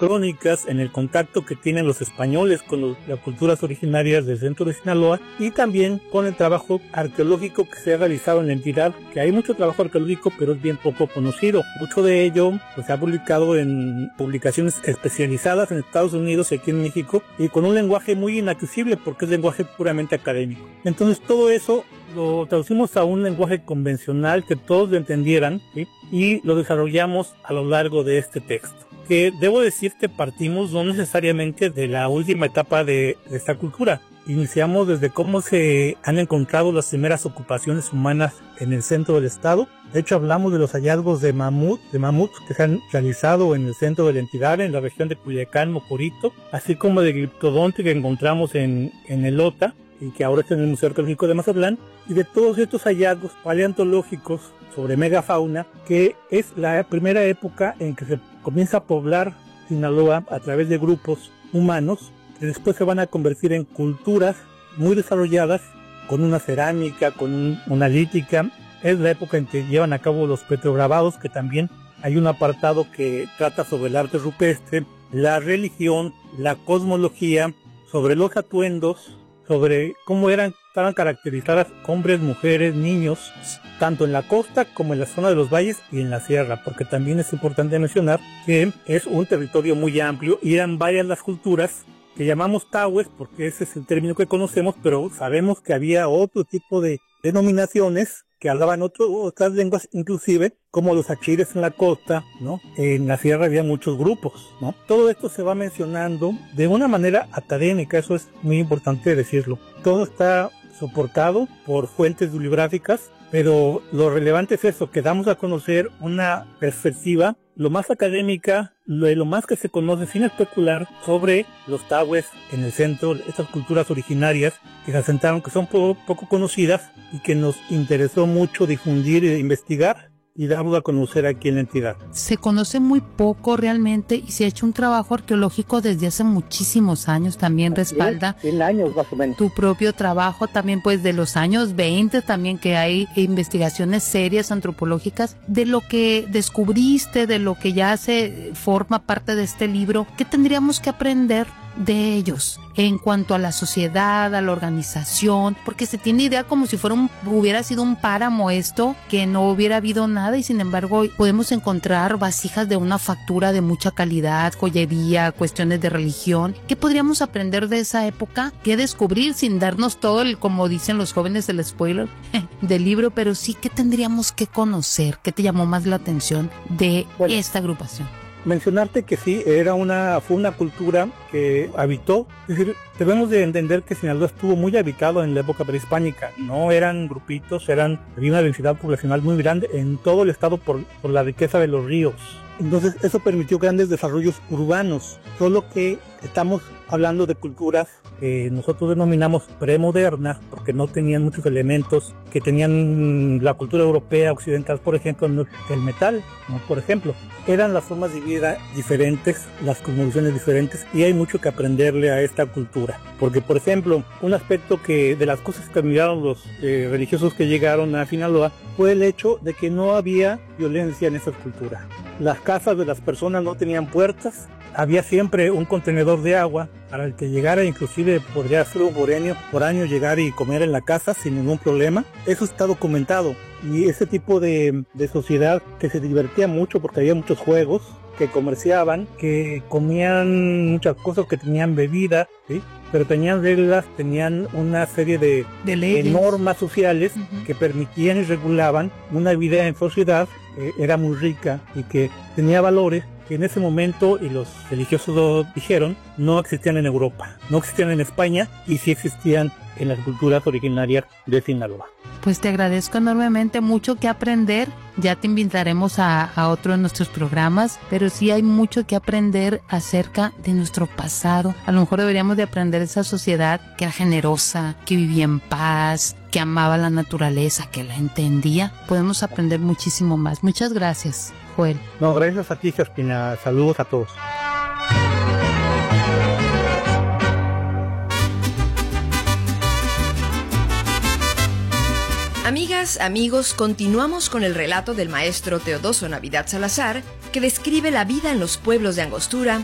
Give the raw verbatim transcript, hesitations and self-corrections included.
crónicas, en el contacto que tienen los españoles con los, las culturas originarias del centro de Sinaloa, y también con el trabajo arqueológico que se ha realizado en la entidad, que hay mucho trabajo arqueológico pero es bien poco conocido. Mucho de ello pues, se ha publicado en publicaciones especializadas en Estados Unidos y aquí en México, y con un lenguaje muy inaccesible porque es lenguaje puramente académico. Entonces todo eso lo traducimos a un lenguaje convencional que todos lo entendieran, ¿sí? Y lo desarrollamos a lo largo de este texto. Que debo decir que partimos no necesariamente de la última etapa de, de esta cultura. Iniciamos desde cómo se han encontrado las primeras ocupaciones humanas en el centro del estado. De hecho, hablamos de los hallazgos de mamut, de mamuts que se han realizado en el centro de la entidad, en la región de Culiacán, Mocorito, así como de gliptodonte que encontramos en, en Elota, y que ahora está en el Museo Arqueológico de Mazatlán, y de todos estos hallazgos paleontológicos sobre megafauna, que es la primera época en que se comienza a poblar Sinaloa a través de grupos humanos, que después se van a convertir en culturas muy desarrolladas, con una cerámica, con una lítica. Es la época en que llevan a cabo los petrograbados, que también hay un apartado que trata sobre el arte rupestre, la religión, la cosmología, sobre los atuendos, sobre cómo eran, estaban caracterizadas hombres, mujeres, niños, tanto en la costa como en la zona de los valles y en la sierra, porque también es importante mencionar que es un territorio muy amplio y eran varias las culturas que llamamos tahues, porque ese es el término que conocemos, pero sabemos que había otro tipo de denominaciones que hablaban otro, otras lenguas, inclusive como los achires en la costa, ¿no? En la sierra había muchos grupos, ¿no? Todo esto se va mencionando de una manera académica, eso es muy importante decirlo. Todo está soportado por fuentes bibliográficas, pero lo relevante es eso, que damos a conocer una perspectiva lo más académica, lo, lo más que se conoce sin especular sobre los tahues en el centro, estas culturas originarias que se asentaron, que son poco, poco conocidas y que nos interesó mucho difundir e investigar y darlo a conocer aquí en la entidad. Se conoce muy poco realmente y se ha hecho un trabajo arqueológico desde hace muchísimos años, también respalda cien años más o menos tu propio trabajo, también pues de los años veinte también, que hay investigaciones serias antropológicas de lo que descubriste, de lo que ya se forma parte de este libro. ¿Qué tendríamos que aprender de ellos en cuanto a la sociedad, a la organización? Porque se tiene idea como si fuera un, hubiera sido un páramo esto, que no hubiera habido nada, y sin embargo podemos encontrar vasijas de una factura de mucha calidad, joyería, cuestiones de religión. ¿Qué podríamos aprender de esa época? ¿Qué descubrir sin darnos todo el, como dicen los jóvenes, el spoiler del libro? Pero sí, ¿qué tendríamos que conocer? ¿Qué te llamó más la atención de bueno, esta agrupación? Mencionarte que sí, era una, fue una cultura que habitó, es decir, debemos de entender que Sinaloa estuvo muy habitado en la época prehispánica, no eran grupitos, eran, había una densidad poblacional muy grande en todo el estado por, por la riqueza de los ríos. Entonces eso permitió grandes desarrollos urbanos, solo que estamos hablando de culturas que nosotros denominamos premodernas, porque no tenían muchos elementos que tenían la cultura europea occidental, por ejemplo, el metal, ¿no? Por ejemplo, eran las formas de vida diferentes, las cosmovisiones diferentes, y hay mucho que aprenderle a esta cultura, porque por ejemplo, un aspecto que de las cosas que miraron los eh, religiosos que llegaron a Sinaloa fue el hecho de que no había violencia en esa cultura. Las casas de las personas no tenían puertas, había siempre un contenedor de agua para el que llegara, inclusive podría ser un foráneo, foráneo llegar y comer en la casa sin ningún problema. Eso está documentado, y ese tipo de, de sociedad que se divertía mucho porque había muchos juegos, que comerciaban, que comían muchas cosas, que tenían bebida, ¿sí? Pero tenían reglas, tenían una serie de, de, de normas sociales uh-huh. que permitían y regulaban una vida en sociedad que era muy rica y que tenía valores que en ese momento, y los religiosos lo dijeron, no existían en Europa, no existían en España, y sí existían en las culturas originarias de Sinaloa. Pues te agradezco enormemente, mucho que aprender. Ya te invitaremos a, a otro de nuestros programas, pero sí hay mucho que aprender acerca de nuestro pasado. A lo mejor deberíamos de aprender esa sociedad que era generosa, que vivía en paz, que amaba la naturaleza, que la entendía. Podemos aprender muchísimo más. Muchas gracias, Joel. No, gracias a ti, Gerpina. Saludos a todos. Amigas, amigos, continuamos con el relato del maestro Teodoso Navidad Salazar, que describe la vida en los pueblos de Angostura